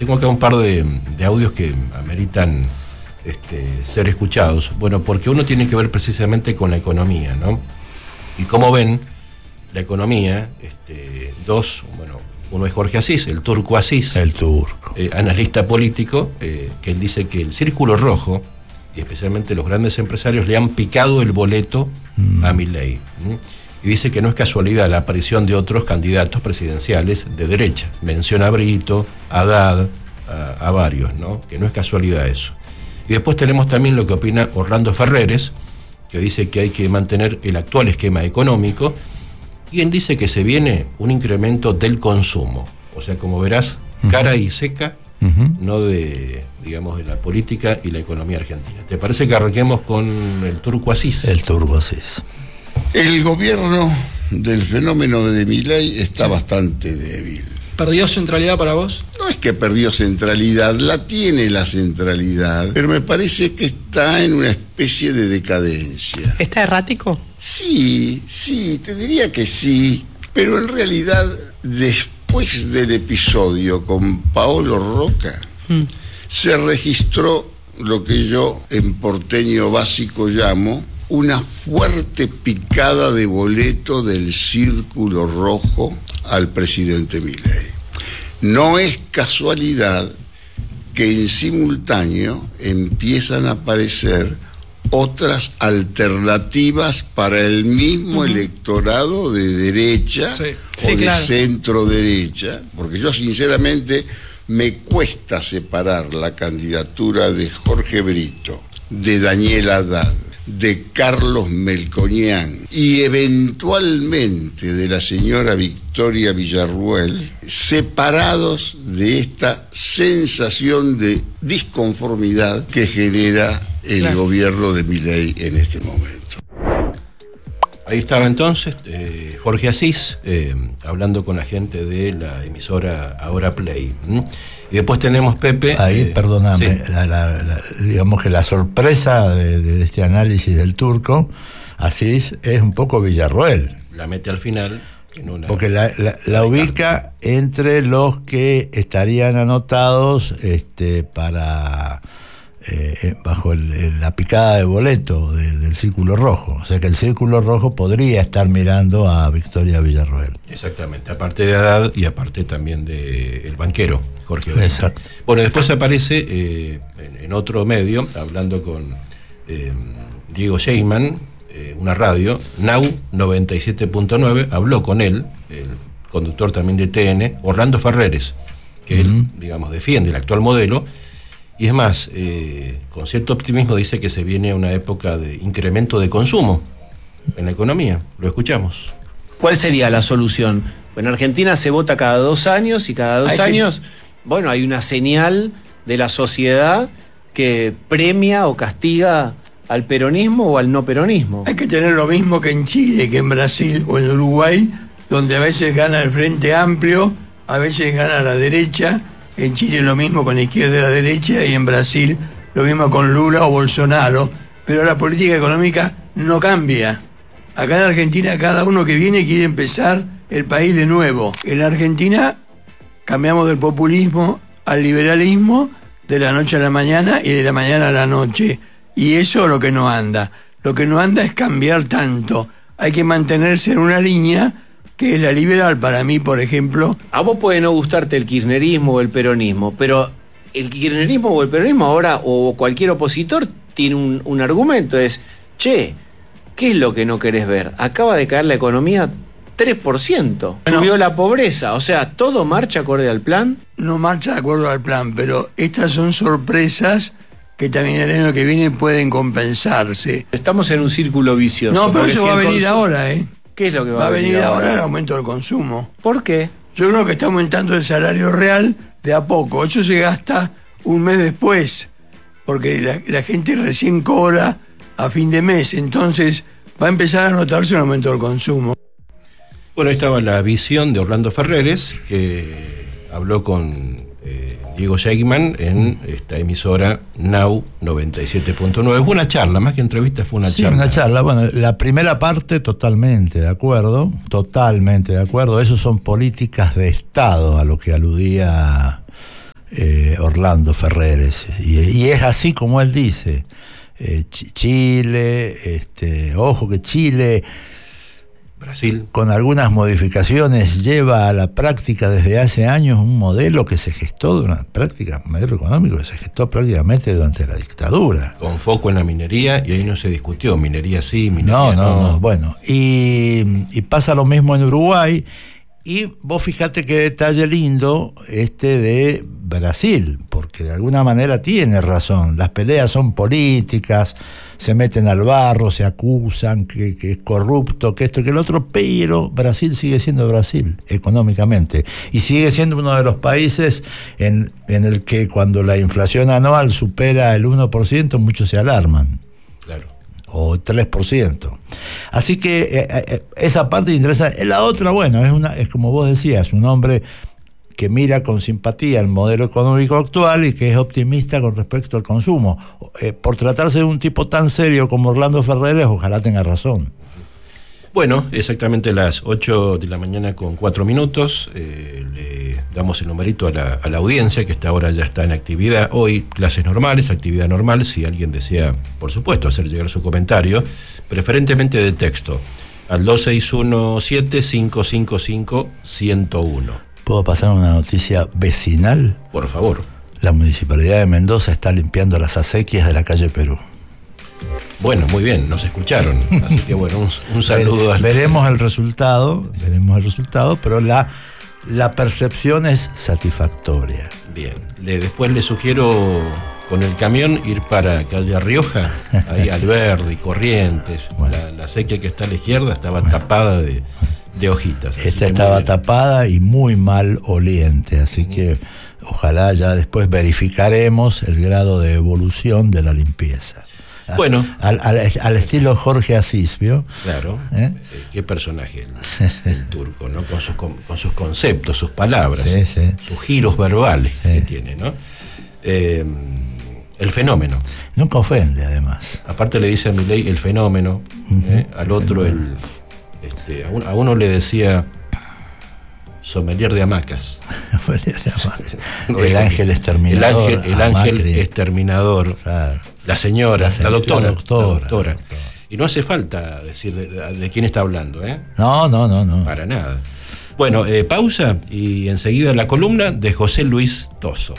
Tengo acá un par de audios que ameritan ser escuchados. Bueno, porque uno tiene que ver precisamente con la economía, ¿no? Y como ven, la economía, uno es Jorge Asís, el turco Asís. El turco. Analista político, que él dice que el círculo rojo, y especialmente los grandes empresarios, le han picado el boleto a Milei. Y dice que no es casualidad la aparición de otros candidatos presidenciales de derecha. Menciona a Brito, a Haddad, a varios, ¿no? Que no es casualidad eso. Y después tenemos también lo que opina Orlando Ferreres, que dice que hay que mantener el actual esquema económico, y él dice que se viene un incremento del consumo. O sea, como verás, cara y seca, no de la política y la economía argentina. ¿Te parece que arranquemos con el turco Asís? El turco Asís. El gobierno del fenómeno de Milei está bastante débil. ¿Perdió centralidad para vos? No es que perdió centralidad, la tiene la centralidad, pero me parece que está en una especie de decadencia. ¿Está errático? Sí, te diría que sí, pero en realidad después del episodio con Paolo Roca, se registró lo que yo en porteño básico llamo una fuerte picada de boleto del círculo rojo al presidente Milei. No es casualidad que en simultáneo empiezan a aparecer otras alternativas para el mismo electorado de derecha de centro derecha, porque yo sinceramente me cuesta separar la candidatura de Jorge Brito, de Daniel Haddad, de Carlos Melconian y eventualmente de la señora Victoria Villarruel, separados de esta sensación de disconformidad que genera el gobierno de Milei en este momento. Ahí estaba entonces Jorge Asís hablando con la gente de la emisora Ahora Play. Y después tenemos Pepe. Ahí, perdóname, sí. Digamos que la sorpresa de este análisis del turco Asís es un poco Villarroel. La mete al final. Porque la ubica entre los que estarían anotados para bajo la picada de boleto del círculo rojo. O sea que el círculo rojo podría estar mirando a Victoria Villarroel. Exactamente, aparte de Haddad y aparte también del banquero Jorge Brito. Exacto. Bueno, después aparece en otro medio, hablando con Diego Sheyman, una radio, Now 97.9, habló con él, el conductor también de TN, Orlando Ferreres, que él, defiende el actual modelo. Y es más, con cierto optimismo dice que se viene una época de incremento de consumo en la economía. Lo escuchamos. ¿Cuál sería la solución? En Argentina se vota cada 2 años y cada 2 años, hay una señal de la sociedad que premia o castiga al peronismo o al no peronismo. Hay que tener lo mismo que en Chile, que en Brasil o en Uruguay, donde a veces gana el Frente Amplio, a veces gana la derecha. En Chile lo mismo con la izquierda y la derecha, y en Brasil lo mismo con Lula o Bolsonaro, pero la política económica no cambia. Acá en Argentina cada uno que viene quiere empezar el país de nuevo. En la Argentina cambiamos del populismo al liberalismo de la noche a la mañana y de la mañana a la noche, y eso es lo que no anda. Lo que no anda es cambiar tanto. Hay que mantenerse en una línea que es la liberal. Para mí, por ejemplo. A vos puede no gustarte el kirchnerismo o el peronismo, pero el kirchnerismo o el peronismo ahora, o cualquier opositor, tiene un argumento, es, ¿qué es lo que no querés ver? Acaba de caer la economía 3%, subió la pobreza, o sea, ¿todo marcha acorde al plan? No marcha de acuerdo al plan, pero estas son sorpresas que también el año que viene pueden compensarse. Estamos en un círculo vicioso. No, pero eso va a venir ahora, ¿Qué es lo que va a venir ahora? El aumento del consumo. ¿Por qué? Yo creo que está aumentando el salario real de a poco. Eso se gasta un mes después, porque la gente recién cobra a fin de mes. Entonces va a empezar a notarse un aumento del consumo. Bueno, ahí estaba la visión de Orlando Ferreres, que habló con Diego Sheyman en esta emisora Now 97.9. Fue una charla, más que entrevista, fue una charla. Sí, una charla. Bueno, la primera parte totalmente de acuerdo. Esos son políticas de Estado, a lo que aludía Orlando Ferreres. Y es así como él dice. Chile, ojo que Chile, Brasil, con algunas modificaciones, lleva a la práctica desde hace años un modelo que se gestó, un modelo económico que se gestó prácticamente durante la dictadura. con foco en la minería, y ahí no se discutió, minería sí, minería no. Bueno, y pasa lo mismo en Uruguay. Y vos fíjate qué detalle lindo de Brasil, porque de alguna manera tiene razón. Las peleas son políticas, se meten al barro, se acusan que es corrupto, que esto y que el otro, pero Brasil sigue siendo Brasil económicamente. Y sigue siendo uno de los países en el que cuando la inflación anual supera el 1%, muchos se alarman. Claro. O 3%. Así que esa parte interesa. La otra, bueno, es como vos decías, un hombre que mira con simpatía el modelo económico actual y que es optimista con respecto al consumo. Por tratarse de un tipo tan serio como Orlando Ferreres, ojalá tenga razón. Bueno, exactamente las 8 de la mañana con 4 minutos. Le damos el numerito a la audiencia, que esta hora ya está en actividad. Hoy clases normales, actividad normal. Si alguien desea, por supuesto, hacer llegar su comentario, preferentemente de texto, al 2617-555-101. ¿Puedo pasar una noticia vecinal? Por favor. La Municipalidad de Mendoza está limpiando las acequias de la calle Perú. Bueno, muy bien, nos escucharon. Así que bueno, un saludo. Veremos el resultado, pero la percepción es satisfactoria. Bien, después le sugiero con el camión ir para calle Rioja, ahí Alberdi, Corrientes. Bueno. La acequia que está a la izquierda estaba tapada de hojitas. Esta estaba tapada y muy mal oliente, así que ojalá ya después verificaremos el grado de evolución de la limpieza. Bueno, al estilo Jorge Asís, ¿vio? Claro. Qué personaje el turco, ¿no? Con sus conceptos, sus palabras, sí. Sus giros verbales que tiene, ¿no? El fenómeno. Nunca ofende, además. Aparte le dice a Milei el fenómeno, al otro a uno le decía sommelier de hamacas. El ángel exterminador. El ángel exterminador. Claro. La señora, la doctora. Y no hace falta decir de quién está hablando, ¿eh? No. Para nada. Bueno, pausa y enseguida la columna de José Luis Toso.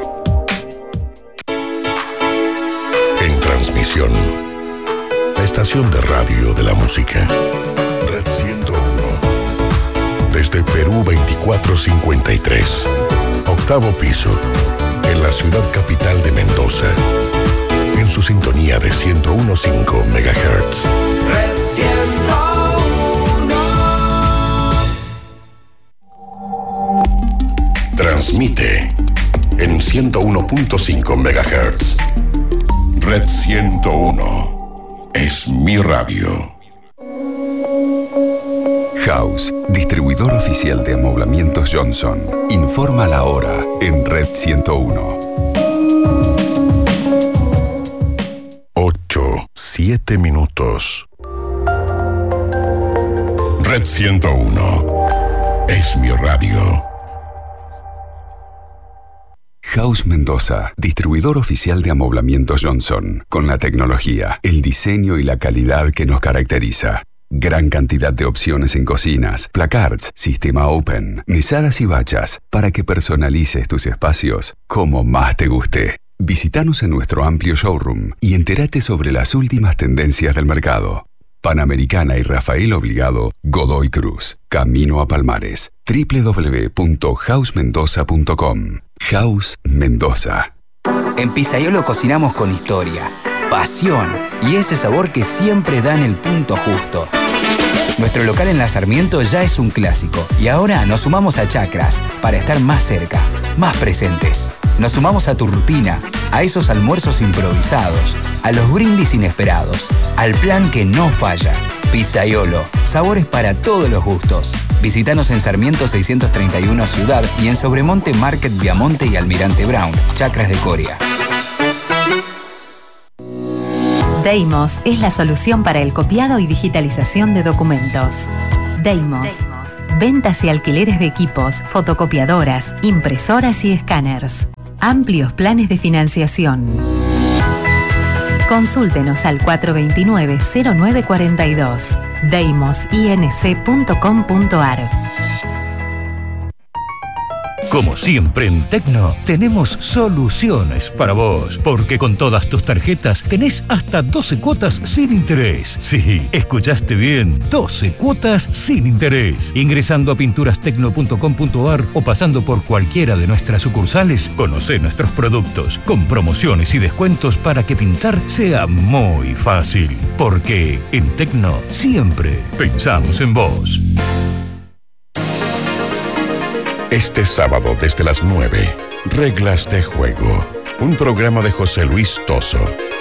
En transmisión, la estación de radio de la música. Red 101. Desde Perú 2453. Octavo piso. En la ciudad capital de Mendoza. En su sintonía de 101.5 MHz. Red 101. Transmite en 101.5 MHz. Red 101 es mi radio. House, distribuidor oficial de amoblamientos Johnson. Informa la hora en Red 101. 7 minutos. Red 101 es mi radio. House Mendoza, distribuidor oficial de amoblamientos Johnson, con la tecnología, el diseño y la calidad que nos caracteriza. Gran cantidad de opciones en cocinas, placards, sistema open, mesadas y bachas, para que personalices tus espacios como más te guste. Visítanos en nuestro amplio showroom y entérate sobre las últimas tendencias del mercado. Panamericana y Rafael Obligado, Godoy Cruz, Camino a Palmares. www.housemendoza.com. House Mendoza. En Pizzaiolo cocinamos con historia, pasión y ese sabor que siempre da en el punto justo. Nuestro local en La Sarmiento ya es un clásico y ahora nos sumamos a Chacras para estar más cerca, más presentes. Nos sumamos a tu rutina, a esos almuerzos improvisados, a los brindis inesperados, al plan que no falla. Pizzaiolo, sabores para todos los gustos. Visítanos en Sarmiento 631 Ciudad y en Sobremonte Market Viamonte y Almirante Brown, Chacras de Coria. Deimos es la solución para el copiado y digitalización de documentos. Deimos. Ventas y alquileres de equipos, fotocopiadoras, impresoras y escáneres. Amplios planes de financiación. Consúltenos al 429-0942. deimosinc.com.ar. Como siempre en Tecno, tenemos soluciones para vos, porque con todas tus tarjetas tenés hasta 12 cuotas sin interés. Sí, escuchaste bien, 12 cuotas sin interés. Ingresando a pinturastecno.com.ar o pasando por cualquiera de nuestras sucursales, conocé nuestros productos, con promociones y descuentos para que pintar sea muy fácil. Porque en Tecno siempre pensamos en vos. Este sábado desde las 9, Reglas de Juego, un programa de José Luis Toso.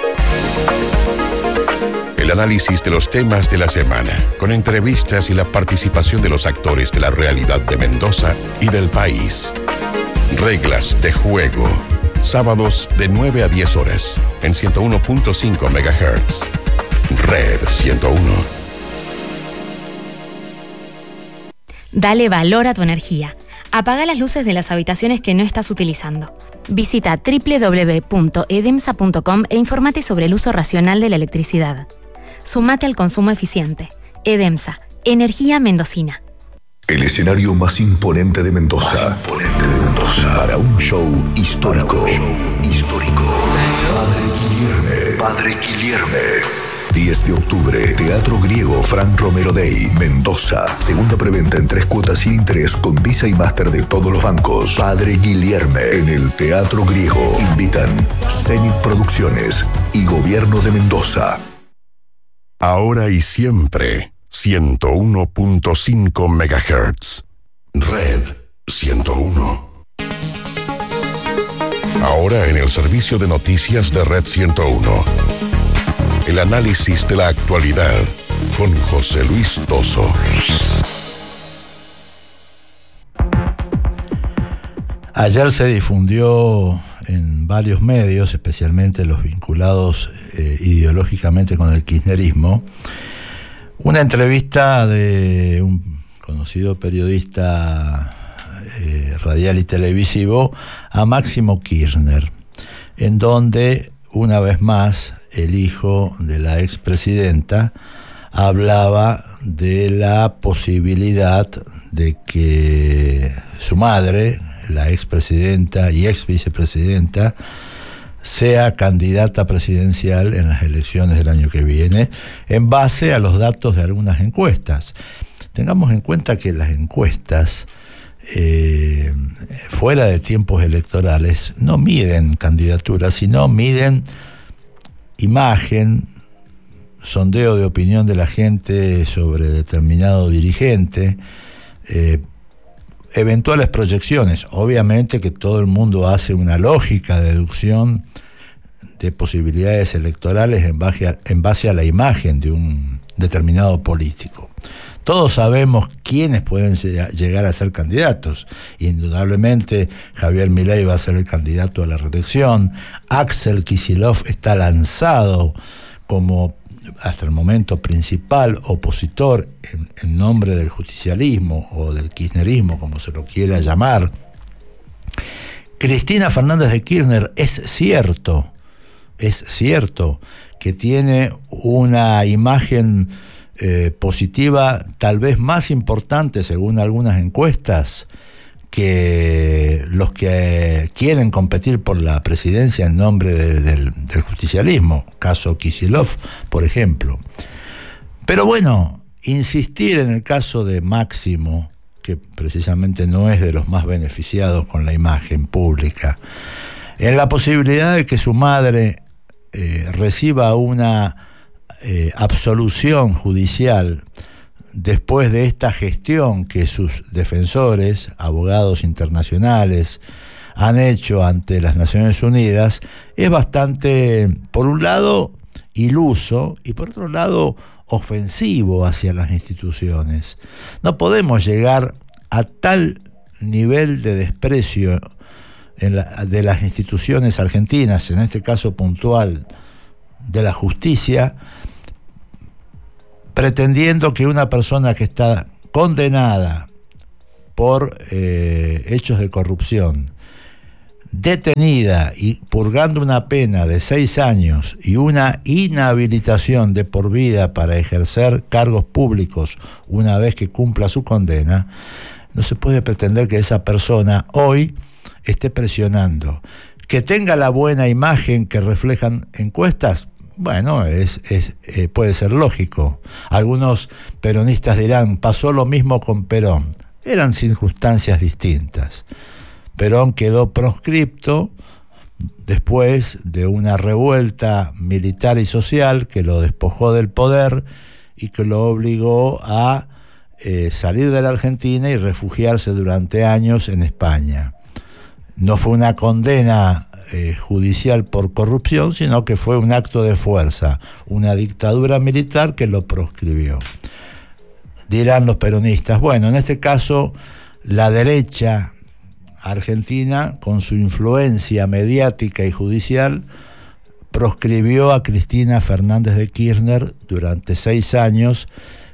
El análisis de los temas de la semana, con entrevistas y la participación de los actores de la realidad de Mendoza y del país. Reglas de Juego, sábados de 9 a 10 horas, en 101.5 MHz. Red 101. Dale valor a tu energía. Apaga las luces de las habitaciones que no estás utilizando. Visita www.edemsa.com e informate sobre el uso racional de la electricidad. Sumate al consumo eficiente. Edemsa, energía mendocina. El escenario más imponente de Mendoza. Para un show histórico. Padre Guilherme. 10 de octubre, Teatro Griego Fran Romero Day, Mendoza. Segunda preventa en 3 cuotas sin interés con Visa y Master de todos los bancos. Padre Guilherme en el Teatro Griego. Invitan Zenit Producciones y Gobierno de Mendoza. Ahora y siempre, 101.5 MHz. Red 101. Ahora en el servicio de noticias de Red 101. El análisis de la actualidad con José Luis Toso. Ayer se difundió en varios medios, especialmente los vinculados ideológicamente con el kirchnerismo, una entrevista de un conocido periodista radial y televisivo a Máximo Kirchner, en donde una vez más el hijo de la expresidenta hablaba de la posibilidad de que su madre, la expresidenta y exvicepresidenta, sea candidata presidencial en las elecciones del año que viene, en base a los datos de algunas encuestas. Tengamos en cuenta que las encuestas, fuera de tiempos electorales, no miden candidaturas, sino miden imagen, sondeo de opinión de la gente sobre determinado dirigente, eventuales proyecciones. Obviamente que todo el mundo hace una lógica deducción de posibilidades electorales en base a la imagen de un determinado político. Todos sabemos quiénes pueden llegar a ser candidatos. Indudablemente Javier Milei va a ser el candidato a la reelección. Axel Kicillof está lanzado como, hasta el momento, principal opositor en nombre del justicialismo o del kirchnerismo, como se lo quiera llamar. Cristina Fernández de Kirchner, es cierto que tiene una imagen positiva, tal vez más importante según algunas encuestas, que los que quieren competir por la presidencia en nombre del justicialismo, caso Kicillof, por ejemplo. Pero bueno, insistir en el caso de Máximo, que precisamente no es de los más beneficiados con la imagen pública, en la posibilidad de que su madre reciba una absolución judicial después de esta gestión que sus defensores, abogados internacionales, han hecho ante las Naciones Unidas, es bastante, por un lado, iluso y por otro lado, ofensivo hacia las instituciones. No podemos llegar a tal nivel de desprecio de las instituciones argentinas, en este caso puntual de la justicia, pretendiendo que una persona que está condenada por hechos de corrupción detenida y purgando una pena de 6 años y una inhabilitación de por vida para ejercer cargos públicos una vez que cumpla su condena, no se puede pretender que esa persona hoy esté presionando. Que tenga la buena imagen que reflejan encuestas, bueno, puede ser lógico. Algunos peronistas dirán, pasó lo mismo con Perón. Eran circunstancias distintas. Perón quedó proscripto después de una revuelta militar y social que lo despojó del poder y que lo obligó a salir de la Argentina y refugiarse durante años en España. No fue una condena judicial por corrupción, sino que fue un acto de fuerza, una dictadura militar que lo proscribió. Dirán los peronistas, bueno, en este caso la derecha argentina, con su influencia mediática y judicial, proscribió a Cristina Fernández de Kirchner durante 6 años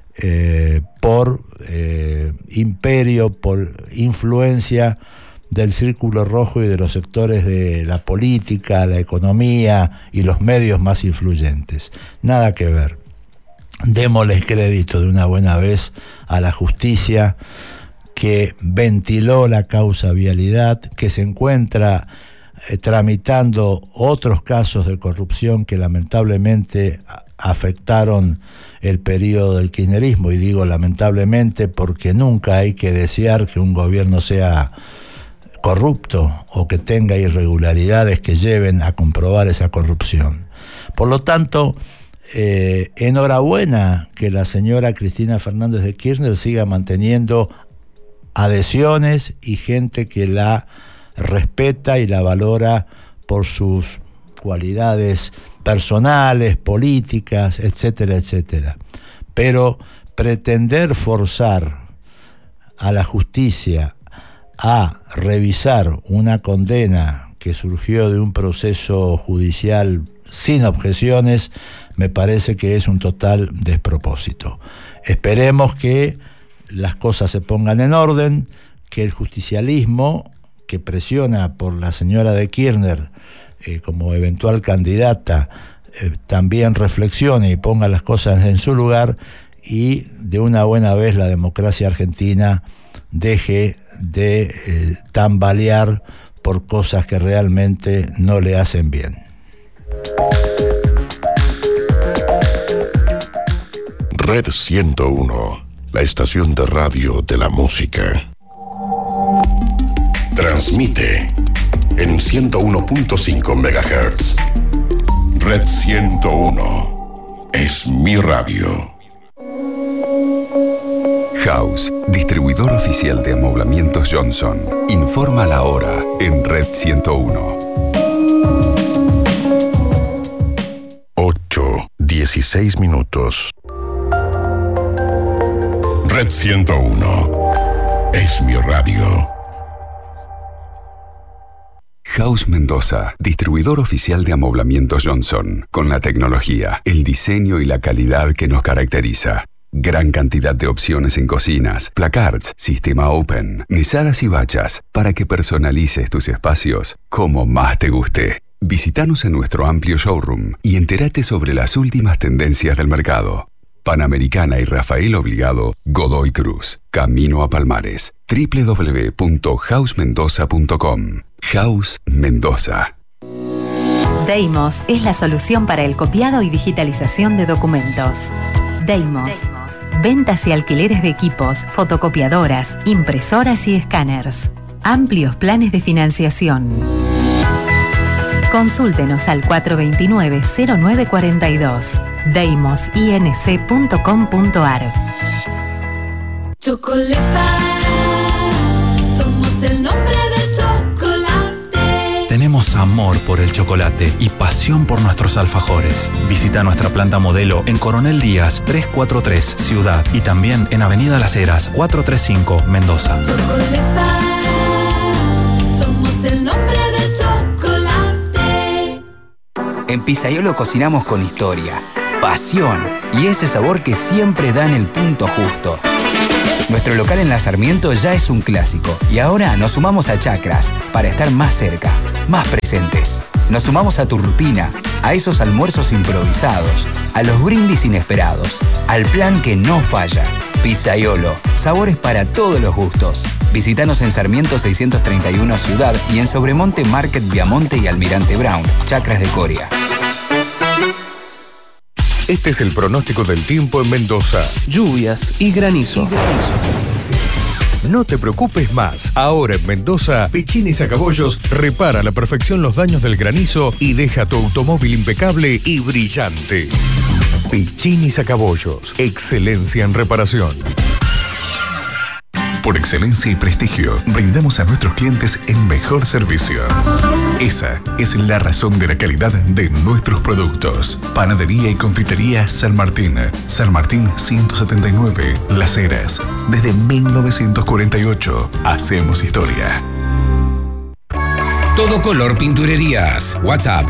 por imperio, por influencia del Círculo Rojo y de los sectores de la política, la economía y los medios más influyentes. Nada que ver. Démosles crédito de una buena vez a la justicia, que ventiló la causa Vialidad, que se encuentra tramitando otros casos de corrupción que lamentablemente afectaron el periodo del kirchnerismo, y digo lamentablemente porque nunca hay que desear que un gobierno sea corrupto o que tenga irregularidades que lleven a comprobar esa corrupción. Por lo tanto, enhorabuena que la señora Cristina Fernández de Kirchner siga manteniendo adhesiones y gente que la respeta y la valora por sus cualidades personales, políticas, etcétera, etcétera. Pero pretender forzar a la justicia a revisar una condena que surgió de un proceso judicial sin objeciones, me parece que es un total despropósito. Esperemos que las cosas se pongan en orden, que el justicialismo, que presiona por la señora de Kirchner como eventual candidata, también reflexione y ponga las cosas en su lugar, y de una buena vez la democracia argentina deje de tambalear por cosas que realmente no le hacen bien. Red 101, la estación de radio de la música. Transmite en 101.5 MHz. Red 101 es mi radio. House, distribuidor oficial de amoblamientos Johnson. Informa la hora en Red 101. 8:16 minutos. Red 101 es mi radio. House Mendoza, distribuidor oficial de amoblamientos Johnson, con la tecnología, el diseño y la calidad que nos caracteriza. Gran cantidad de opciones en cocinas, placards, sistema open, mesadas y bachas, para que personalices tus espacios como más te guste. Visítanos en nuestro amplio showroom y entérate sobre las últimas tendencias del mercado. Panamericana y Rafael Obligado, Godoy Cruz, Camino a Palmares. www.housemendoza.com. House Mendoza. Deimos es la solución para el copiado y digitalización de documentos. Deimos. Ventas y alquileres de equipos, fotocopiadoras, impresoras y escáneres. Amplios planes de financiación. Consúltenos al 429-0942. deimosinc.com.ar. Chocolata, somos el nombre del chocolate. Tenemos amor por el chocolate y pasión por nuestros alfajores. Visita nuestra planta modelo en Coronel Díaz 343 Ciudad y también en Avenida Las Heras 435 Mendoza. Chocolata, somos el nombre del chocolate. En Pizzaiolo cocinamos con historia, pasión y ese sabor que siempre da en el punto justo. Nuestro local en La Sarmiento ya es un clásico y ahora nos sumamos a Chacras para estar más cerca. más presentes. Nos sumamos a tu rutina, a esos almuerzos improvisados, a los brindis inesperados, al plan que no falla. Pizzaiolo, sabores para todos los gustos. Visítanos en Sarmiento 631 Ciudad y en Sobremonte Market Viamonte y Almirante Brown, Chacras de Coria. Este es el pronóstico del tiempo en Mendoza. Lluvias y granizo. No te preocupes más. Ahora en Mendoza, Piccini Sacabollos repara a la perfección los daños del granizo y deja tu automóvil impecable y brillante. Piccini Sacabollos. Excelencia en reparación. Por excelencia y prestigio, brindamos a nuestros clientes el mejor servicio. Esa es la razón de la calidad de nuestros productos. Panadería y confitería San Martín. San Martín 179, Las Heras. Desde 1948, hacemos historia. Todo Color Pinturerías. WhatsApp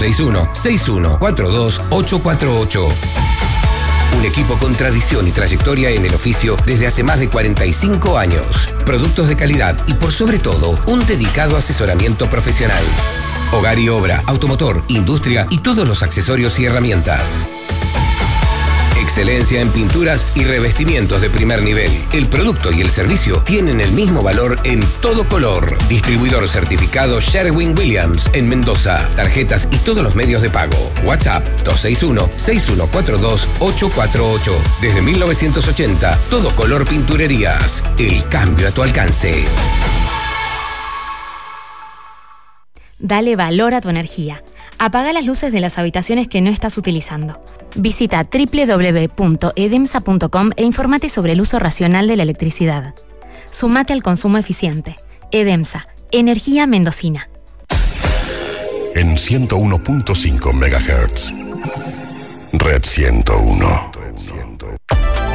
261-6142-848. Un equipo con tradición y trayectoria en el oficio desde hace más de 45 años. Productos de calidad y por sobre todo, un dedicado asesoramiento profesional. Hogar y obra, automotor, industria y todos los accesorios y herramientas. Excelencia en pinturas y revestimientos de primer nivel. El producto y el servicio tienen el mismo valor en Todo Color. Distribuidor certificado Sherwin-Williams en Mendoza. Tarjetas y todos los medios de pago. WhatsApp 261-6142-848. Desde 1980, Todo Color Pinturerías. El cambio a tu alcance. Dale valor a tu energía. Apaga las luces de las habitaciones que no estás utilizando. Visita www.edemsa.com e infórmate sobre el uso racional de la electricidad. Sumate al consumo eficiente. Edemsa, energía mendocina. En 101.5 MHz. Red 101.